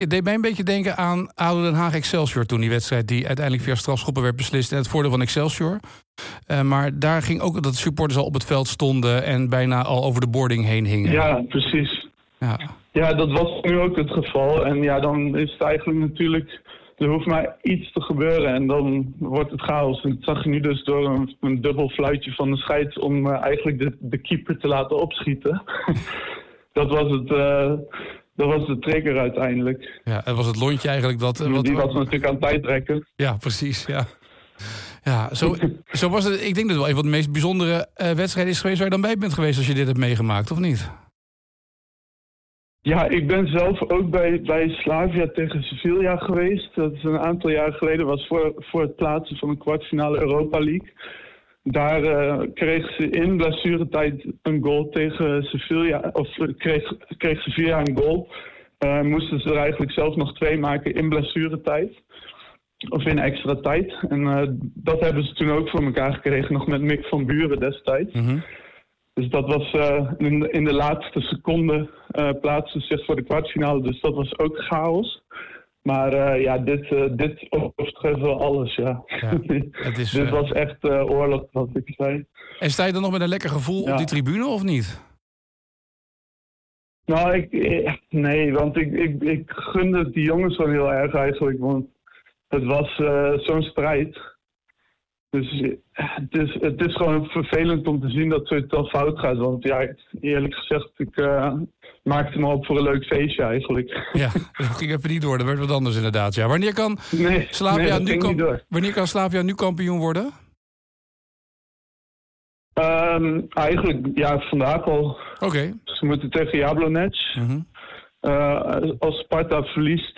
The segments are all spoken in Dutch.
Het deed mij een beetje denken aan ADO Den Haag Excelsior toen, die wedstrijd die uiteindelijk via strafschoppen werd beslist. En het voordeel van Excelsior. Maar daar ging ook dat de supporters al op het veld stonden en bijna al over de boarding heen hingen. Ja, precies. Ja, dat was nu ook het geval. En ja, dan is het eigenlijk natuurlijk... Er hoeft maar iets te gebeuren en dan wordt het chaos. En dat zag je nu dus door een dubbel fluitje van de scheids om eigenlijk de keeper te laten opschieten. Dat was de trigger uiteindelijk. Ja, en was het lontje eigenlijk dat... Die was natuurlijk aan tijd trekken. Ja, precies, ja. Ja, zo was het. Ik denk dat het wel een van de meest bijzondere wedstrijden is geweest waar je dan bij bent geweest als je dit hebt meegemaakt, of niet? Ja, ik ben zelf ook bij Slavia tegen Sevilla geweest. Dat is een aantal jaar geleden, was voor het plaatsen van een kwartfinale Europa League. Daar kreeg ze in blessuretijd een goal tegen Sevilla, of kreeg Sevilla een goal. Moesten ze er eigenlijk zelf nog 2 maken in blessuretijd. Of in extra tijd. En dat hebben ze toen ook voor elkaar gekregen, nog met Mick van Buren destijds. Mm-hmm. Dus dat was in de laatste seconde plaatsen zich voor de kwartfinale. Dus dat was ook chaos. Maar dit overtreft wel alles, ja. Dit was echt oorlog, wat ik zei. En sta je dan nog met een lekker gevoel op die tribune, of niet? Nou, nee, want ik gunde die jongens wel heel erg eigenlijk. Want het was zo'n strijd. Dus het is gewoon vervelend om te zien dat zoiets al fout gaat. Want ja, eerlijk gezegd, ik maakte me op voor een leuk feestje eigenlijk. Ja, dat ging even niet door. Dat werd wat anders inderdaad. Ja. Wanneer kan Slavia nu kampioen worden? Eigenlijk, ja, vandaag al. Oké. Ze moeten tegen Jablonec. Mm-hmm. Als Sparta verliest...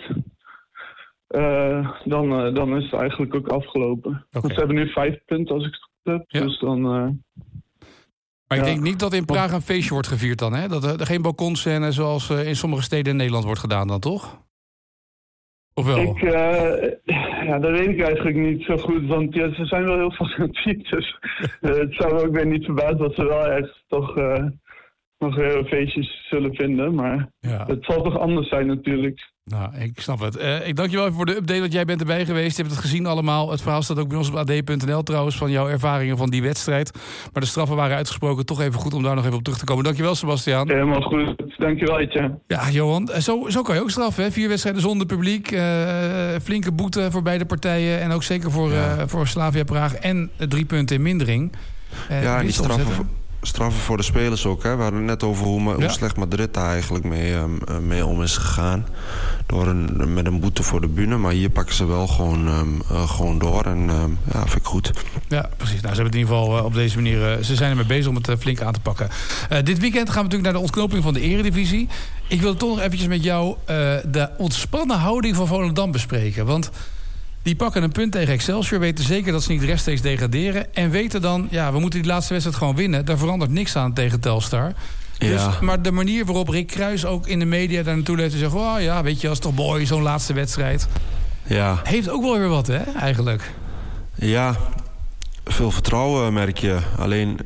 Dan is het eigenlijk ook afgelopen. Okay. Want ze hebben nu 5 punten als ik het goed heb. Ja. Dus dan... Maar ik denk niet dat in Praag een feestje wordt gevierd dan, hè? Dat er geen balkonscène zoals in sommige steden in Nederland wordt gedaan dan, toch? Of wel? Dat weet ik eigenlijk niet zo goed. Want ja, ze zijn wel heel fanatiek. Dus het zou me ook weer niet verbazen dat ze wel echt toch nog weer feestjes zullen vinden. Maar het zal toch anders zijn natuurlijk. Nou, ik snap het. Ik dank je wel even voor de update, dat jij bent erbij geweest. Je hebt het gezien allemaal. Het verhaal staat ook bij ons op ad.nl trouwens, van jouw ervaringen van die wedstrijd. Maar de straffen waren uitgesproken. Toch even goed om daar nog even op terug te komen. Dank je wel, Sebastiaan. Helemaal goed. Dank je wel, Etje. Ja, Johan. Zo kan je ook straffen, hè? 4 wedstrijden zonder publiek. Flinke boete voor beide partijen. En ook zeker voor Slavia Praag. En 3 punten in mindering. Die straffen voor de spelers ook. Hè. We hadden het net over hoe slecht Madrid daar eigenlijk mee om is gegaan. Met een boete voor de bühne. Maar hier pakken ze wel gewoon door. En vind ik goed. Ja, precies. Nou, ze hebben het in ieder geval op deze manier... ze zijn ermee bezig om het flink aan te pakken. Dit weekend gaan we natuurlijk naar de ontknoping van de Eredivisie. Ik wil toch nog eventjes met jou de ontspannen houding van Volendam bespreken. Want... die pakken een punt tegen Excelsior, weten zeker dat ze niet rechtstreeks degraderen... en weten dan, we moeten die laatste wedstrijd gewoon winnen. Daar verandert niks aan tegen Telstar. Dus, maar de manier waarop Rick Kruijs ook in de media daar naartoe leeft... te zeggen, weet je, dat is toch mooi, zo'n laatste wedstrijd. Ja. Heeft ook wel weer wat, hè, eigenlijk. Ja, veel vertrouwen merk je. Alleen,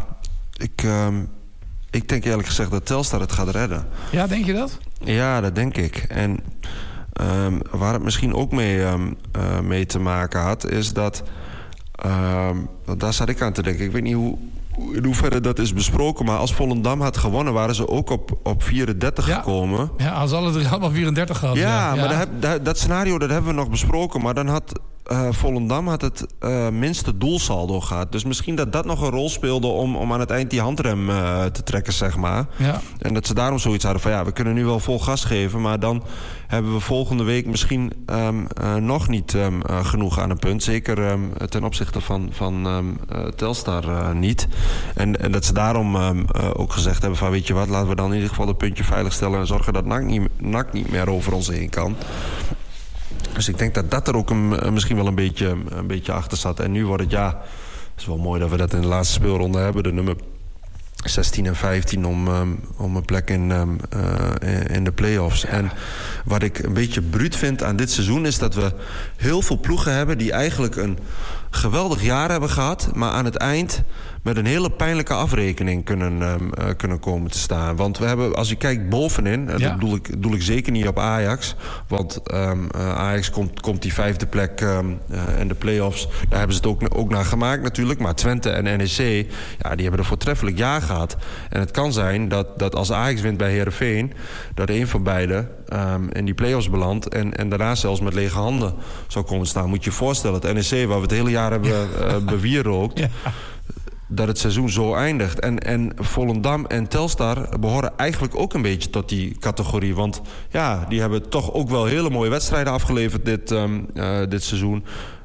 ik denk eerlijk gezegd dat Telstar het gaat redden. Ja, denk je dat? Ja, dat denk ik. En... waar het misschien ook mee te maken had... is dat... daar zat ik aan te denken. Ik weet niet in hoeverre dat is besproken... maar als Volendam had gewonnen... waren ze ook op 34 gekomen. Ja, als alle drie allemaal 34 gehad. Ja, maar dat scenario dat hebben we nog besproken... maar dan had Volendam het minste doelsaldo gehad. Dus misschien dat nog een rol speelde... om aan het eind die handrem te trekken, zeg maar. Ja. En dat ze daarom zoiets hadden van... we kunnen nu wel vol gas geven... maar dan hebben we volgende week misschien nog niet genoeg aan een punt. Zeker ten opzichte van Telstar niet. En dat ze daarom ook gezegd hebben van... weet je wat, laten we dan in ieder geval een puntje veiligstellen... en zorgen dat NAC niet meer over ons heen kan. Dus ik denk dat er ook misschien wel een beetje achter zat. En nu wordt het, het is wel mooi dat we dat in de laatste speelronde hebben. De nummer 16 en 15 om een plek in de play-offs. En wat ik een beetje bruut vind aan dit seizoen... is dat we heel veel ploegen hebben die eigenlijk een geweldig jaar hebben gehad... maar aan het eind met een hele pijnlijke afrekening kunnen komen te staan. Want we hebben, als je kijkt bovenin, dat doe ik zeker niet op Ajax. Want Ajax komt die 5e plek en de play-offs, daar hebben ze het ook naar gemaakt natuurlijk. Maar Twente en NEC, die hebben een voortreffelijk jaar gehad. En het kan zijn dat als Ajax wint bij Heerenveen, dat een van beiden in die play-offs belandt en daarna zelfs met lege handen zou komen staan. Moet je je voorstellen, het NEC, waar we het hele jaar hebben bewierookt, dat het seizoen zo eindigt. En Volendam en Telstar behoren eigenlijk ook een beetje tot die categorie. Want die hebben toch ook wel hele mooie wedstrijden afgeleverd dit seizoen.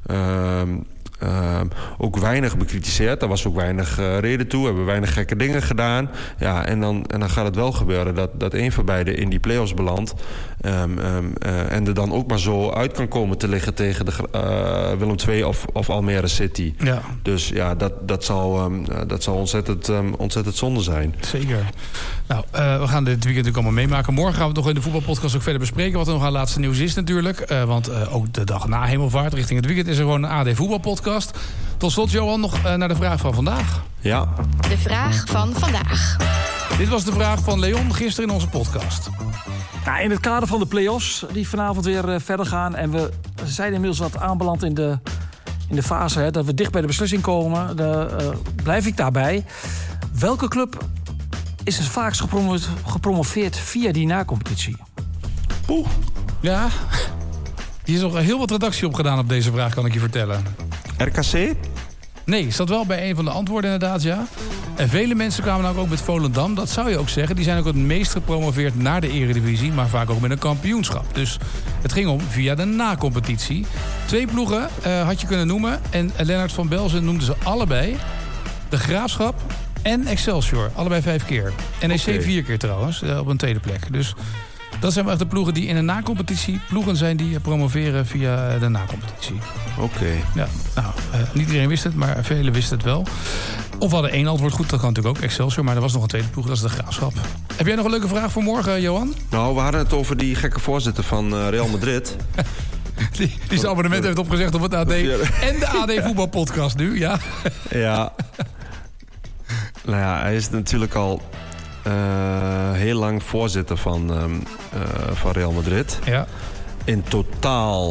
Ook weinig bekritiseerd. Daar was ook weinig reden toe. We hebben weinig gekke dingen gedaan. En dan gaat het wel gebeuren dat een van beiden in die play-offs belandt. En er dan ook maar zo uit kan komen te liggen tegen de Willem II of Almere City. Ja. Dus dat zal ontzettend zonde zijn. Zeker. Nou, we gaan dit weekend natuurlijk allemaal meemaken. Morgen gaan we het nog in de voetbalpodcast ook verder bespreken. Wat er nog aan laatste nieuws is natuurlijk. Want ook de dag na Hemelvaart richting het weekend is er gewoon een AD voetbalpodcast. Tot slot, Johan, nog naar de vraag van vandaag. Ja. De vraag van vandaag. Dit was de vraag van Leon gisteren in onze podcast. Nou, in het kader van de play-offs die vanavond weer verder gaan. En we zijn inmiddels wat aanbeland in de fase dat we dicht bij de beslissing komen. Blijf ik daarbij. Welke club is het vaakst gepromoveerd via die na-competitie? Ja, hier is nog heel wat redactie op gedaan op deze vraag, kan ik je vertellen. RKC? Nee, staat wel bij een van de antwoorden inderdaad, ja. En vele mensen kwamen nou ook met Volendam. Dat zou je ook zeggen. Die zijn ook het meest gepromoveerd naar de Eredivisie, maar vaak ook met een kampioenschap. Dus het ging om via de na-competitie. 2 ploegen had je kunnen noemen. En Lennart van Belzen noemde ze allebei. De Graafschap en Excelsior. Allebei 5 keer. NEC 4 keer trouwens, op een tweede plek. Dus dat zijn wel echt de ploegen die in de na-competitie ploegen zijn die promoveren via de na-competitie. Oké. Ja, nou, niet iedereen wist het, maar velen wisten het wel. Of we hadden 1 antwoord goed, dat kan natuurlijk ook Excelsior, maar er was nog een tweede ploeg, dat is de Graafschap. Heb jij nog een leuke vraag voor morgen, Johan? Nou, we hadden het over die gekke voorzitter van Real Madrid. die zijn abonnement heeft opgezegd op het AD en de AD voetbalpodcast nu, ja. Ja. Nou ja, hij is natuurlijk al heel lang voorzitter van Real Madrid. Ja. In totaal...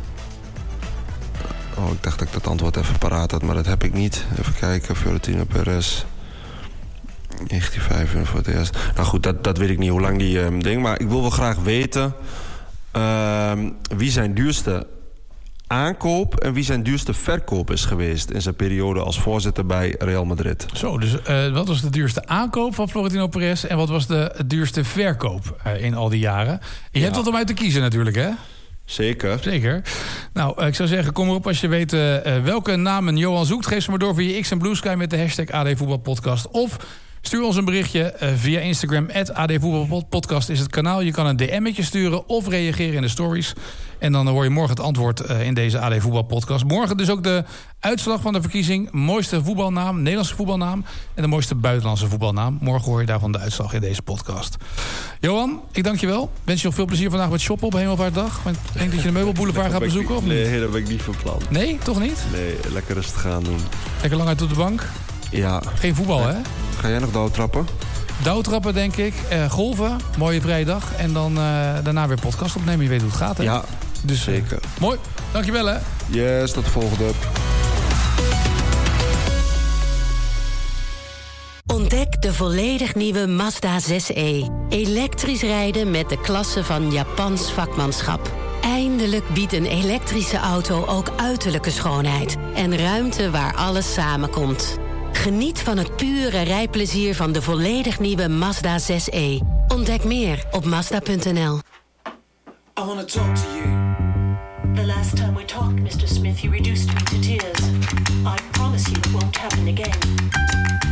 ik dacht dat ik dat antwoord even paraat had, maar dat heb ik niet. Even kijken, Florentino Perez... 1905 voor het eerst. Nou goed, dat weet ik niet hoe lang die ding... maar ik wil wel graag weten... wie zijn duurste aankoop en wie zijn duurste verkoop is geweest in zijn periode als voorzitter bij Real Madrid. Zo, dus wat was de duurste aankoop van Florentino Perez en wat was de duurste verkoop in al die jaren? Je hebt wat om uit te kiezen natuurlijk, hè? Zeker. Nou, ik zou zeggen, kom erop als je weet welke namen Johan zoekt. Geef ze maar door via X en Blue Sky met de hashtag AD Voetbalpodcast. Of stuur ons een berichtje via Instagram. @AD Voetbalpodcast is het kanaal. Je kan een DM'tje sturen of reageren in de stories. En dan hoor je morgen het antwoord in deze AD Voetbalpodcast. Morgen dus ook de uitslag van de verkiezing. Mooiste voetbalnaam, Nederlandse voetbalnaam. En de mooiste buitenlandse voetbalnaam. Morgen hoor je daarvan de uitslag in deze podcast. Johan, ik dank je wel. Wens je nog veel plezier vandaag met shoppen op Hemelvaartdag. Ik denk dat je de Meubelboulevard gaat bezoeken, of niet? Nee, dat ben ik niet van plan. Nee, toch niet? Nee, lekker rustig gaan doen. Lekker lang uit op de bank? Ja. Geen voetbal, hè? Ga jij nog douwtrappen? Douwtrappen, denk ik. Golven, mooie vrije dag. En dan daarna weer podcast opnemen. Je weet hoe het gaat, hè? Ja, dus, zeker. Mooi. Dankjewel, hè? Yes, tot de volgende. Ontdek de volledig nieuwe Mazda 6e. Elektrisch rijden met de klasse van Japans vakmanschap. Eindelijk biedt een elektrische auto ook uiterlijke schoonheid. En ruimte waar alles samenkomt. Geniet van het pure rijplezier van de volledig nieuwe Mazda 6e. Ontdek meer op Mazda.nl. I want to talk to you. The last time we talked, Mr. Smith, you reduced me to tears. I promise you it won't happen again.